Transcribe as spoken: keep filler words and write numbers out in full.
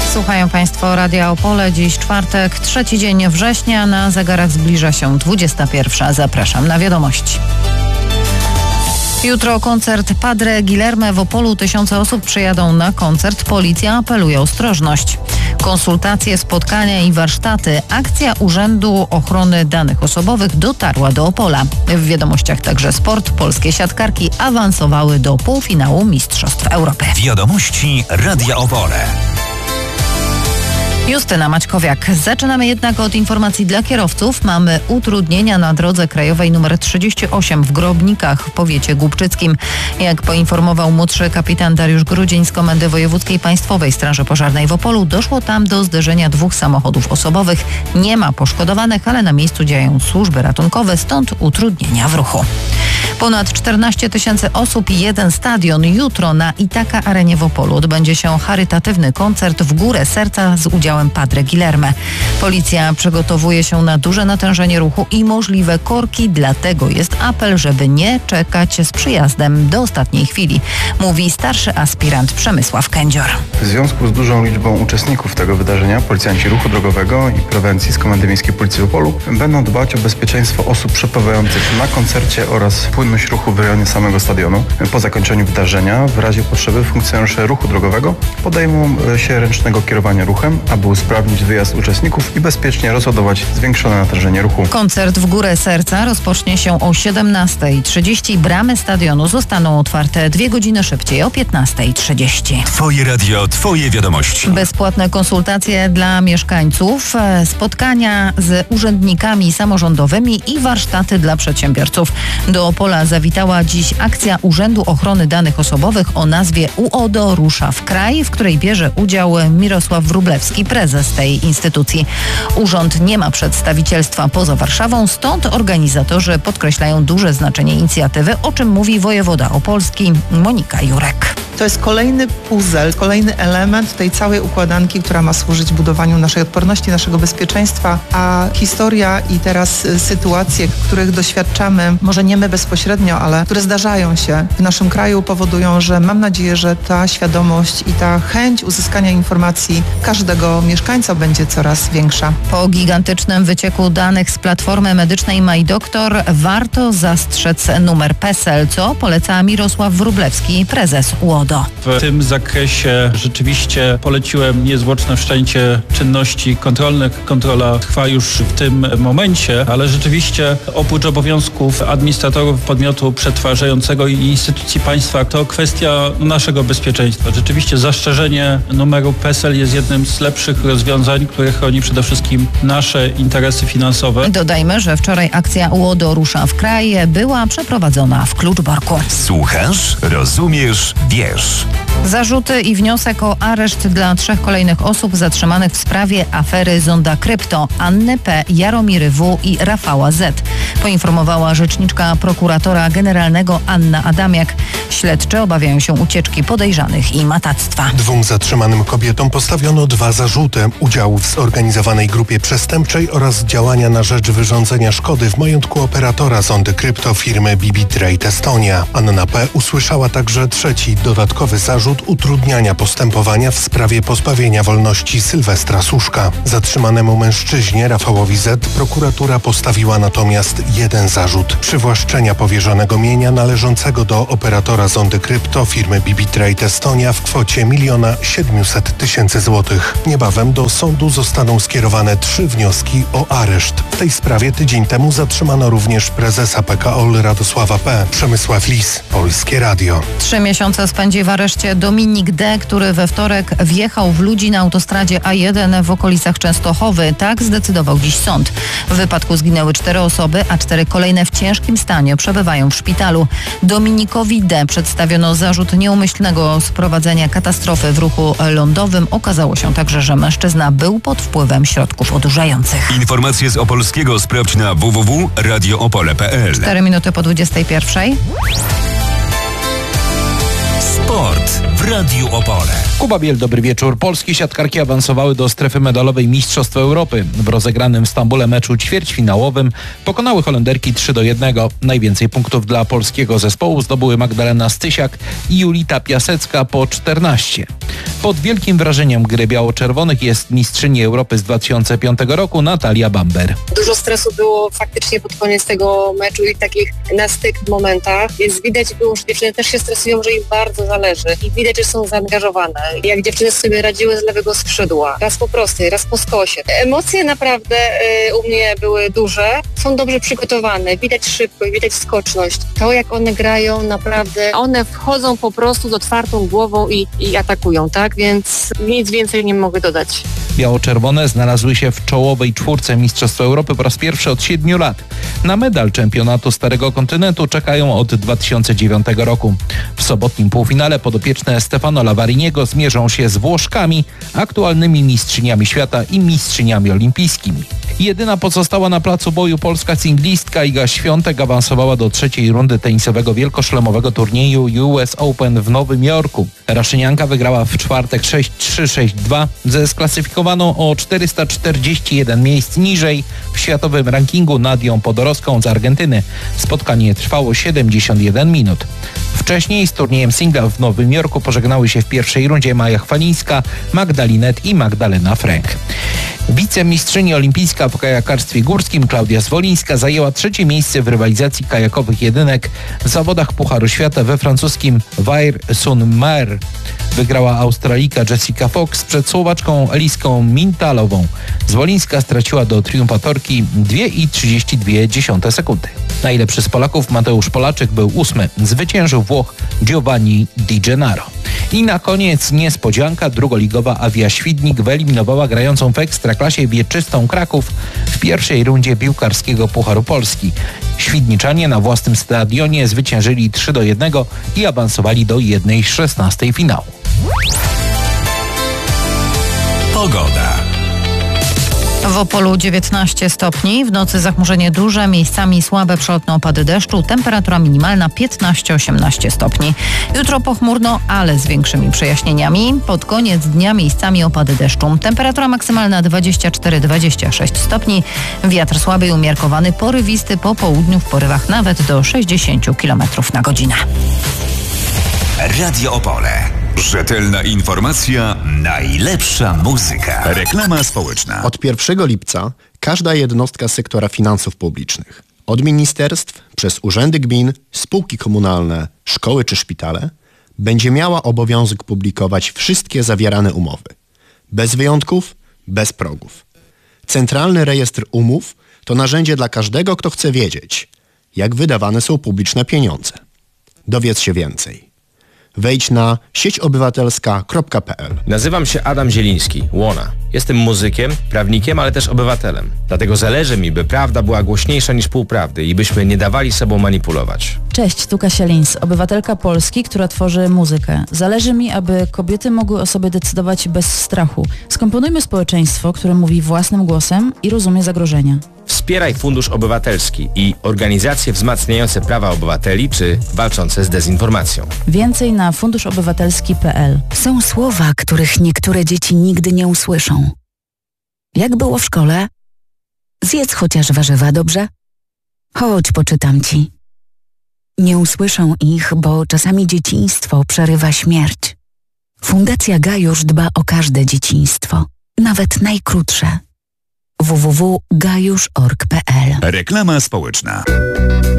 Słuchają Państwo Radia Opole. Dziś czwartek, trzeci dzień września. Na zegarach zbliża się dwudziesta pierwsza. Zapraszam na wiadomości. Jutro koncert Padre Guilherme w Opolu. Tysiące osób przyjadą na koncert. Policja apeluje o ostrożność. Konsultacje, spotkania i warsztaty. Akcja Urzędu Ochrony Danych Osobowych dotarła do Opola. W wiadomościach także sport. Polskie siatkarki awansowały do półfinału Mistrzostw Europy. Wiadomości Radia Opole. Justyna Maćkowiak. Zaczynamy jednak od informacji dla kierowców. Mamy utrudnienia na drodze krajowej nr trzydzieści osiem w Grobnikach w powiecie głubczyckim. Jak poinformował młodszy kapitan Dariusz Grudzień z Komendy Wojewódzkiej Państwowej Straży Pożarnej w Opolu, doszło tam do zderzenia dwóch samochodów osobowych. Nie ma poszkodowanych, ale na miejscu działają służby ratunkowe, stąd utrudnienia w ruchu. Ponad czternaście tysięcy osób i jeden stadion. Jutro na Itaka Arenie w Opolu odbędzie się charytatywny koncert W Górę Serca z udziałem Padre Guilherme. Policja przygotowuje się na duże natężenie ruchu i możliwe korki, dlatego jest apel, żeby nie czekać z przyjazdem do ostatniej chwili, mówi starszy aspirant Przemysław Kędzior. W związku z dużą liczbą uczestników tego wydarzenia policjanci ruchu drogowego i prewencji z Komendy Miejskiej Policji w Opolu będą dbać o bezpieczeństwo osób przebywających na koncercie oraz płynność ruchu w rejonie samego stadionu. Po zakończeniu wydarzenia w razie potrzeby funkcjonariusze ruchu drogowego podejmą się ręcznego kierowania ruchem, aby usprawnić wyjazd uczestników i bezpiecznie rozładować zwiększone natężenie ruchu. Koncert W Górę Serca rozpocznie się o siedemnasta trzydzieści. Bramy stadionu zostaną otwarte dwie godziny szybciej, o piętnasta trzydzieści. Twoje radio, twoje wiadomości. Bezpłatne konsultacje dla mieszkańców, spotkania z urzędnikami samorządowymi i warsztaty dla przedsiębiorców. Do Opola zawitała dziś akcja Urzędu Ochrony Danych Osobowych o nazwie U O D O Rusza w Kraj, w której bierze udział Mirosław Wróblewski, prezes tej instytucji. Urząd nie ma przedstawicielstwa poza Warszawą, stąd organizatorzy podkreślają duże znaczenie inicjatywy, o czym mówi wojewoda opolski Monika Jurek. To jest kolejny puzzle, kolejny element tej całej układanki, która ma służyć budowaniu naszej odporności, naszego bezpieczeństwa, a historia i teraz sytuacje, których doświadczamy, może nie my bezpośrednio, ale które zdarzają się w naszym kraju, powodują, że mam nadzieję, że ta świadomość i ta chęć uzyskania informacji każdego mieszkańca będzie coraz większa. Po gigantycznym wycieku danych z platformy medycznej MyDoktor warto zastrzec numer PESEL, co poleca Mirosław Wróblewski, prezes U O D O. W tym zakresie rzeczywiście poleciłem niezwłoczne wszczęcie czynności kontrolnych. Kontrola trwa już w tym momencie, ale rzeczywiście oprócz obowiązków administratorów podmiotu przetwarzającego i instytucji państwa to kwestia naszego bezpieczeństwa. Rzeczywiście zastrzeżenie numeru PESEL jest jednym z lepszych rozwiązań, które chroni przede wszystkim nasze interesy finansowe. Dodajmy, że wczoraj akcja U O D O Rusza w Kraj była przeprowadzona w Kluczborku. Słuchasz, rozumiesz, wiesz. Zarzuty i wniosek o areszt dla trzech kolejnych osób zatrzymanych w sprawie afery Zonda Krypto: Anny P., Jaromiry W. i Rafała Z. Poinformowała rzeczniczka prokuratora generalnego Anna Adamiak. Śledczy obawiają się ucieczki podejrzanych i matactwa. Dwóm zatrzymanym kobietom postawiono dwa zarzuty: udziału w zorganizowanej grupie przestępczej oraz działania na rzecz wyrządzenia szkody w majątku operatora Zondy Krypto firmy B B Trade Estonia. Anna P. usłyszała także trzeci, dodatkowy zarzut utrudniania postępowania w sprawie pozbawienia wolności Sylwestra Suszka. Zatrzymanemu mężczyźnie Rafałowi Z. prokuratura postawiła natomiast jeden zarzut: przywłaszczenia powierzonego mienia należącego do operatora Zondy Krypto firmy B B Trade Estonia w kwocie miliona siedmiuset tysięcy złotych. Niebawem do sądu zostaną skierowane trzy wnioski o areszt. W tej sprawie tydzień temu zatrzymano również prezesa P K O L Radosława P. Przemysław Lis, Polskie Radio. Trzy miesiące spędzi w areszcie Dominik D., który we wtorek wjechał w ludzi na autostradzie A jeden w okolicach Częstochowy. Tak zdecydował dziś sąd. W wypadku zginęły cztery osoby, a cztery kolejne w ciężkim stanie przebywają w szpitalu. Dominikowi D. przedstawiono zarzut nieumyślnego sprowadzenia katastrofy w ruchu lądowym. Okazało się także, że mężczyzna był pod wpływem środków odurzających. Informacje z Opolskiego sprawdź na w w w kropka radio opole kropka p l. Cztery minuty po dwudziestej pierwszej. Sport w Radiu Opole. Kuba Biel, dobry wieczór. Polskie siatkarki awansowały do strefy medalowej Mistrzostw Europy. W rozegranym w Stambule meczu ćwierćfinałowym pokonały Holenderki trzy do jednego. Najwięcej punktów dla polskiego zespołu zdobyły Magdalena Stysiak i Julita Piasecka po czternaście. Pod wielkim wrażeniem gry biało-czerwonych jest mistrzyni Europy z dwa tysiące piątego roku Natalia Bamber. Dużo stresu było faktycznie pod koniec tego meczu i takich na styk momentach. Jest widać było, że dziewczyny też się stresują, że im bardzo zależy i widać, że są zaangażowane. Jak dziewczyny sobie radziły z lewego skrzydła, raz po prostej, raz po skosie. Emocje naprawdę y, u mnie były duże, są dobrze przygotowane, widać szybkość, widać skoczność. To jak one grają naprawdę, one wchodzą po prostu z otwartą głową i, i atakują, tak? Więc nic więcej nie mogę dodać. Biało-czerwone znalazły się w czołowej czwórce Mistrzostw Europy po raz pierwszy od siedmiu lat. Na medal czempionatu Starego Kontynentu czekają od dwa tysiące dziewiątego roku. W sobotnim półfinale podopieczne Stefano Lavariniego zmierzą się z Włoszkami, aktualnymi mistrzyniami świata i mistrzyniami olimpijskimi. Jedyna pozostała na placu boju polska singlistka Iga Świątek awansowała do trzeciej rundy tenisowego wielkoszlemowego turnieju U S Open w Nowym Jorku. Raszynianka wygrała w czwartek sześć trzy sześć dwa ze sklasyfikowaną o czterysta czterdzieści jeden miejsc niżej w światowym rankingu Nadią Podorowską z Argentyny. Spotkanie trwało siedemdziesiąt jeden minut. Wcześniej z turniejem singla w Nowym Jorku pożegnały się w pierwszej rundzie Maja Chwalińska, Magdalinet i Magdalena Frank. Wicemistrzyni olimpijska w kajakarstwie górskim Klaudia Zwolińska zajęła trzecie miejsce w rywalizacji kajakowych jedynek w zawodach Pucharu Świata we francuskim Vair-sur-Mer. Wygrała Australijka Jessica Fox przed Słowaczką Eliską Mintalową. Zwolińska straciła do triumfatorki dwa i trzydzieści dwie dziesiąte sekundy. Najlepszy z Polaków Mateusz Polaczek był ósmy. Zwyciężył Włoch Giovanni Di Gennaro. I na koniec niespodzianka, drugoligowa Awia Świdnik wyeliminowała grającą w Ekstraklasie Wieczystą Kraków w pierwszej rundzie piłkarskiego Pucharu Polski. Świdniczanie na własnym stadionie zwyciężyli trzy do jednego i awansowali do jednej szesnastej finału. Pogoda. W Opolu dziewiętnaście stopni, w nocy zachmurzenie duże, miejscami słabe przelotne opady deszczu, temperatura minimalna piętnaście osiemnaście stopni. Jutro pochmurno, ale z większymi przejaśnieniami. Pod koniec dnia miejscami opady deszczu. Temperatura maksymalna dwadzieścia cztery dwadzieścia sześć stopni. Wiatr słaby i umiarkowany, porywisty po południu w porywach nawet do sześćdziesiąt kilometrów na godzinę. Radio Opole. Rzetelna informacja, najlepsza muzyka. Reklama społeczna. Od pierwszego lipca każda jednostka sektora finansów publicznych, od ministerstw przez urzędy gmin, spółki komunalne, szkoły czy szpitale, będzie miała obowiązek publikować wszystkie zawierane umowy. Bez wyjątków, bez progów. Centralny Rejestr Umów to narzędzie dla każdego, kto chce wiedzieć, jak wydawane są publiczne pieniądze. Dowiedz się więcej. Wejdź na sieć obywatelska kropka p l. Nazywam się Adam Zieliński, Łona. Jestem muzykiem, prawnikiem, ale też obywatelem. Dlatego zależy mi, by prawda była głośniejsza niż półprawdy i byśmy nie dawali sobą manipulować. Cześć, tu Kasia Lins, obywatelka Polski, która tworzy muzykę. Zależy mi, aby kobiety mogły o sobie decydować bez strachu. Skomponujmy społeczeństwo, które mówi własnym głosem i rozumie zagrożenia. Wspieraj Fundusz Obywatelski i organizacje wzmacniające prawa obywateli czy walczące z dezinformacją. Więcej na fundusz obywatelski kropka p l. Są słowa, których niektóre dzieci nigdy nie usłyszą. Jak było w szkole? Zjedz chociaż warzywa, dobrze? Chodź, poczytam ci. Nie usłyszą ich, bo czasami dzieciństwo przerywa śmierć. Fundacja Gajusz dba o każde dzieciństwo, nawet najkrótsze. w w w kropka gajusz kropka org kropka p l. Reklama społeczna.